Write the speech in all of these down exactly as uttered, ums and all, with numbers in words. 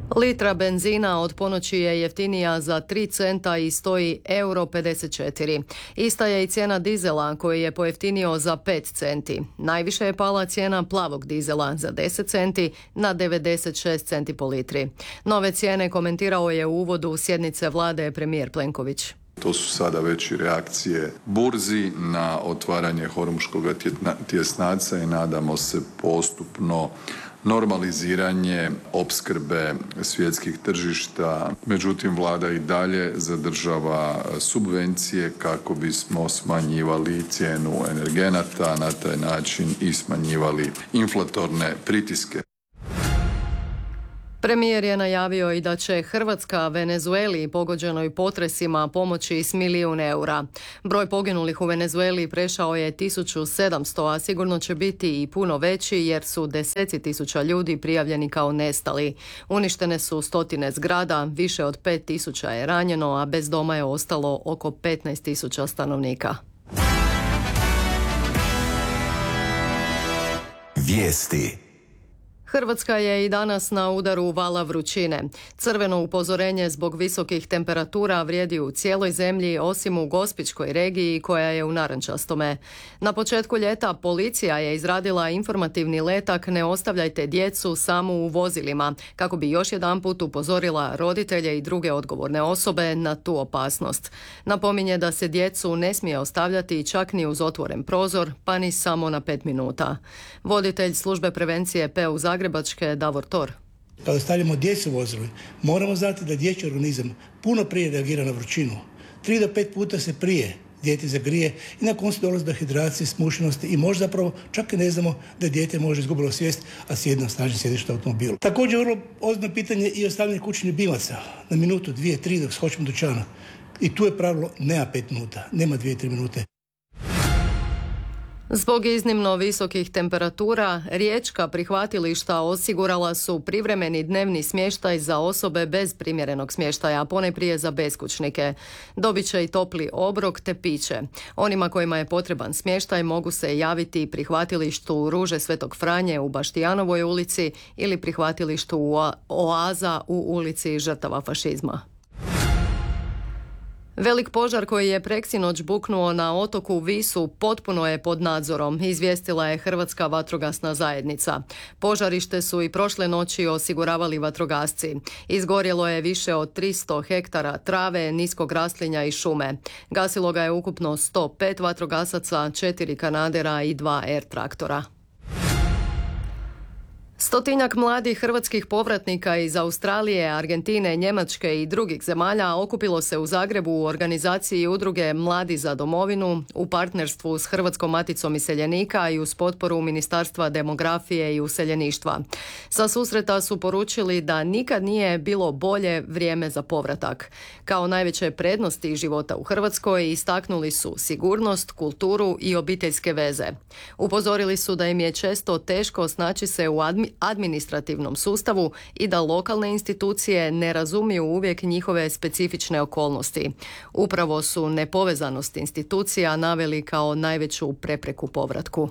Litra benzina od ponoći je jeftinija za tri centa i stoji euro pedeset četiri. Ista je i cijena dizela koji je pojeftinio za pet centi. Najviše je pala cijena plavog dizela za deset centi na devedeset šest centi po litri. Nove cijene komentirao je u uvodu sjednice vlade premijer Plenković. To su sada već i reakcije burzi na otvaranje hormuškog tjesnaca i nadamo se postupno normaliziranje opskrbe svjetskih tržišta. Međutim, vlada i dalje zadržava subvencije kako bismo smanjivali cijenu energenata, na taj način i smanjivali inflatorne pritiske. Premijer je najavio i da će Hrvatska Venezueli pogođenoj potresima pomoći s milijun eura. Broj poginulih u Venezueli prešao je tisuću sedamsto, a sigurno će biti i puno veći jer su deseci tisuća ljudi prijavljeni kao nestali. Uništene su stotine zgrada, više od pet tisuća je ranjeno, a bez doma je ostalo oko petnaest tisuća stanovnika. Vijesti. Hrvatska je i danas na udaru vala vrućine. Crveno upozorenje zbog visokih temperatura vrijedi u cijeloj zemlji osim u Gospićkoj regiji koja je u narančastome. Na početku ljeta policija je izradila informativni letak Ne ostavljajte djecu samu u vozilima kako bi još jedanput upozorila roditelje i druge odgovorne osobe na tu opasnost. Napominje da se djecu ne smije ostavljati čak ni uz otvoren prozor, pa ni samo na pet minuta. Voditelj službe prevencije P U Zagrebačke Davor Tor. Kada stavljamo djecu u vozilo, moramo znati da dječji organizam puno prije reagira na vrućinu. Tri do pet puta se prije dijete zagrije i na koncu dolazi do hidracije, smušenosti i možda zapravo čak i ne znamo da dijete može izgubilo svijest, a sjedi na snažni sjedište automobilu. Također vrlo ozbiljno pitanje i ostavljanje kućnih ljubimaca na minutu, dvije, tri dok skočimo do dućana. I tu je pravilo nema pet minuta, nema dvije, tri minute. Zbog iznimno visokih temperatura, riječka prihvatilišta osigurala su privremeni dnevni smještaj za osobe bez primjerenog smještaja, ponajprije za beskućnike. Dobit će i topli obrok te piće. Onima kojima je potreban smještaj mogu se javiti prihvatilištu Ruže Svetog Franje u Baštijanovoj ulici ili prihvatilištu Oaza u ulici žrtava fašizma. Velik požar koji je preksinoć buknuo na otoku Visu potpuno je pod nadzorom, izvijestila je Hrvatska vatrogasna zajednica. Požarište su i prošle noći osiguravali vatrogasci. Izgorjelo je više od tristo hektara trave, niskog raslinja i šume. Gasilo ga je ukupno sto pet vatrogasaca, četiri kanadera i dva er traktora. Stotinjak mladih hrvatskih povratnika iz Australije, Argentine, Njemačke i drugih zemalja okupilo se u Zagrebu u organizaciji udruge Mladi za domovinu u partnerstvu s Hrvatskom maticom iseljenika i uz potporu Ministarstva demografije i useljeništva. Sa susreta su poručili da nikad nije bilo bolje vrijeme za povratak. Kao najveće prednosti života u Hrvatskoj istaknuli su sigurnost, kulturu i obiteljske veze. Upozorili su da im je često teško snaći se u admi- administrativnom sustavu i da lokalne institucije ne razumiju uvijek njihove specifične okolnosti. Upravo su nepovezanost institucija naveli kao najveću prepreku povratku.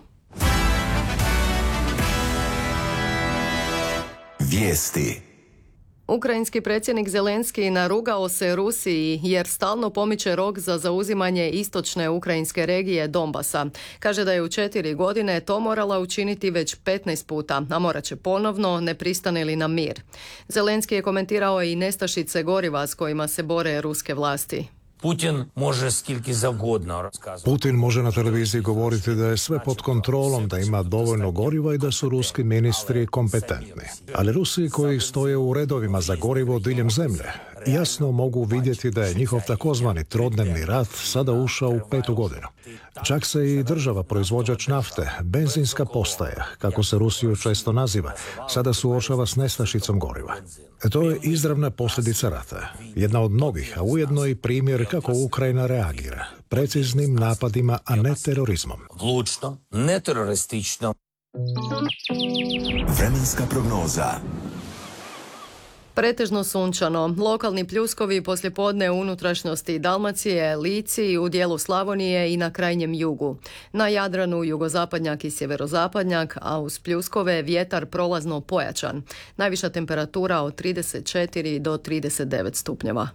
Vijesti. Ukrajinski predsjednik Zelenski narugao se Rusiji jer stalno pomiče rok za zauzimanje istočne ukrajinske regije Donbasa. Kaže da je u četiri godine to morala učiniti već petnaest puta, a morat će ponovno, ne pristane li na mir. Zelenski je komentirao i nestašice goriva s kojima se bore ruske vlasti. Putin može skільки завгодно розказувати. Putin može na televiziji govoriti da je sve pod kontrolom, da ima dovoljno goriva i da su ruski ministri kompetentni. Ali Rusi koji stoje u redovima za gorivo diljem zemlje jasno mogu vidjeti da je njihov takozvani trodnevni rat sada ušao u petu godinu. Čak se i država proizvođač nafte, benzinska postaja, kako se Rusiju često naziva, sada suočava s nestašicom goriva. To je izravna posljedica rata, jedna od mnogih, a ujedno i primjer kako Ukrajina reagira, preciznim napadima, a ne terorizmom. Влучно, не терористично. Vremenska prognoza. Pretežno sunčano. Lokalni pljuskovi poslijepodne u unutrašnjosti Dalmacije, Lici, u dijelu Slavonije i na krajnjem jugu. Na Jadranu jugozapadnjak i sjeverozapadnjak, a uz pljuskove vjetar prolazno pojačan. Najviša temperatura od trideset četiri do trideset devet stupnjeva.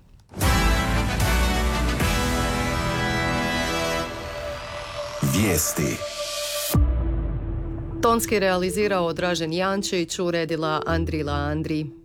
Vijesti. Tonski realizirao Dražen Jančić, uredila Andrila Andri.